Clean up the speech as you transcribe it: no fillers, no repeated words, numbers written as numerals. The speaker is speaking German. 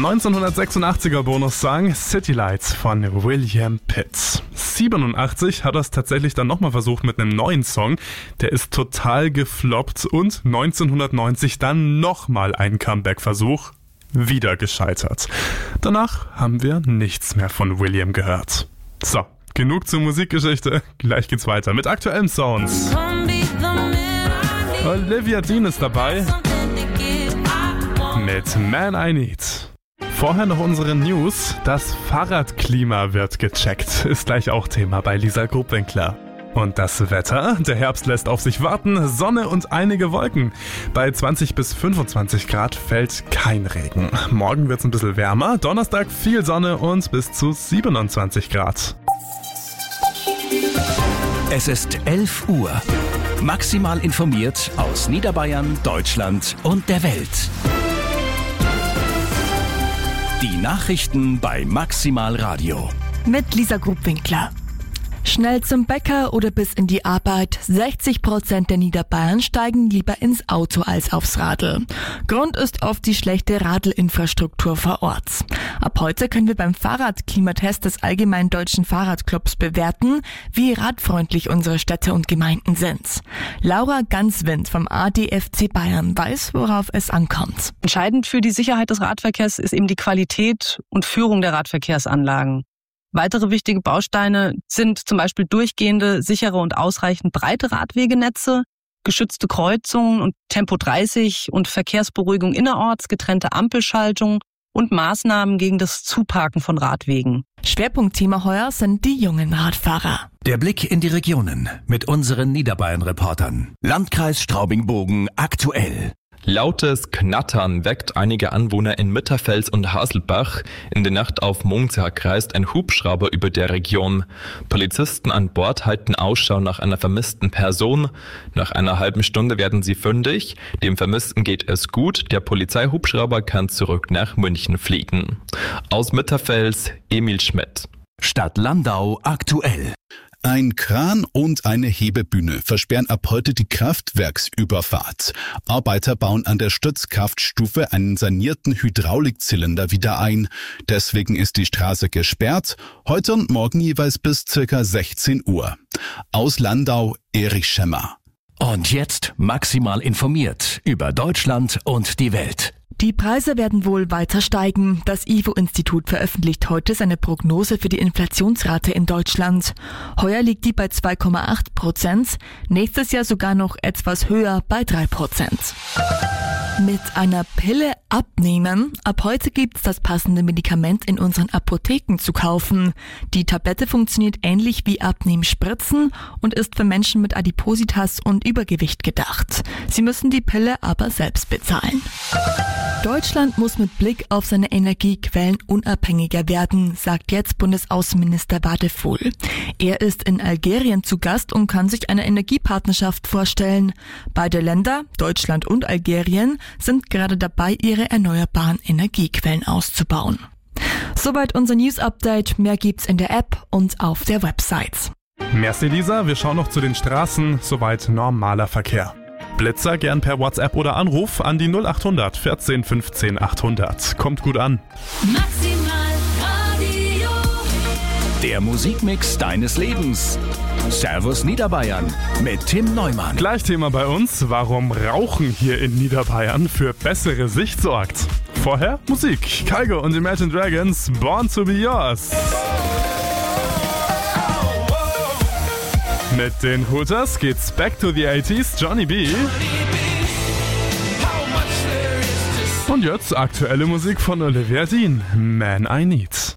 1986er Bonussong City Lights von William Pitt. 87 hat er es tatsächlich dann nochmal versucht mit einem neuen Song. Der ist total gefloppt und 1990 dann nochmal ein Comeback-Versuch. Wieder gescheitert. Danach haben wir nichts mehr von William gehört. So, genug zur Musikgeschichte. Gleich geht's weiter mit aktuellen Sounds. Olivia Dean ist dabei mit Man I Need. Vorher noch unsere News. Das Fahrradklima wird gecheckt. Ist gleich auch Thema bei Lisa Grubwinkler. Und das Wetter? Der Herbst lässt auf sich warten. Sonne und einige Wolken. Bei 20 bis 25 Grad fällt kein Regen. Morgen wird's ein bisschen wärmer. Donnerstag viel Sonne und bis zu 27 Grad. Es ist 11 Uhr. Maximal informiert aus Niederbayern, Deutschland und der Welt. Die Nachrichten bei Maximal Radio. Mit Lisa Grubwinkler. Schnell zum Bäcker oder bis in die Arbeit. 60% der Niederbayern steigen lieber ins Auto als aufs Radl. Grund ist oft die schlechte Radlinfrastruktur vor Ort. Ab heute können wir beim Fahrradklimatest des Allgemeinen Deutschen Fahrradclubs bewerten, wie radfreundlich unsere Städte und Gemeinden sind. Laura Ganswind vom ADFC Bayern weiß, worauf es ankommt. Entscheidend für die Sicherheit des Radverkehrs ist eben die Qualität und Führung der Radverkehrsanlagen. Weitere wichtige Bausteine sind zum Beispiel durchgehende, sichere und ausreichend breite Radwegenetze, geschützte Kreuzungen und Tempo 30 und Verkehrsberuhigung innerorts, getrennte Ampelschaltung und Maßnahmen gegen das Zuparken von Radwegen. Schwerpunktthema heuer sind die jungen Radfahrer. Der Blick in die Regionen mit unseren Niederbayern-Reportern. Landkreis Straubing-Bogen aktuell. Lautes Knattern weckt einige Anwohner in Mitterfels und Haselbach. In der Nacht auf Montag kreist ein Hubschrauber über der Region. Polizisten an Bord halten Ausschau nach einer vermissten Person. Nach einer halben Stunde werden sie fündig. Dem Vermissten geht es gut. Der Polizeihubschrauber kann zurück nach München fliegen. Aus Mitterfels, Emil Schmidt. Stadt Landau aktuell. Ein Kran und eine Hebebühne versperren ab heute die Kraftwerksüberfahrt. Arbeiter bauen an der Stützkraftstufe einen sanierten Hydraulikzylinder wieder ein. Deswegen ist die Straße gesperrt, heute und morgen jeweils bis ca. 16 Uhr. Aus Landau, Erich Schemmer. Und jetzt maximal informiert über Deutschland und die Welt. Die Preise werden wohl weiter steigen. Das IFO-Institut veröffentlicht heute seine Prognose für die Inflationsrate in Deutschland. Heuer liegt die bei 2,8%, nächstes Jahr sogar noch etwas höher bei 3%. Mit einer Pille abnehmen? Ab heute gibt's das passende Medikament in unseren Apotheken zu kaufen. Die Tablette funktioniert ähnlich wie Abnehmspritzen und ist für Menschen mit Adipositas und Übergewicht gedacht. Sie müssen die Pille aber selbst bezahlen. Deutschland muss mit Blick auf seine Energiequellen unabhängiger werden, sagt jetzt Bundesaußenminister Wadephul. Er ist in Algerien zu Gast und kann sich eine Energiepartnerschaft vorstellen. Beide Länder, Deutschland und Algerien, sind gerade dabei, ihre erneuerbaren Energiequellen auszubauen. Soweit unser News-Update. Mehr gibt's in der App und auf der Website. Merci Lisa, wir schauen noch zu den Straßen. Soweit normaler Verkehr. Blitzer gern per WhatsApp oder Anruf an die 0800 14 15 800. Kommt gut an. Maximal Radio. Der Musikmix deines Lebens. Servus Niederbayern mit Tim Neumann. Gleich Thema bei uns, warum Rauchen hier in Niederbayern für bessere Sicht sorgt. Vorher Musik. Kygo und Imagine Dragons, Born to be Yours. Mit den Hooters geht's back to the 80s, Johnny B. Und jetzt aktuelle Musik von Olivia Dean, Man I Need.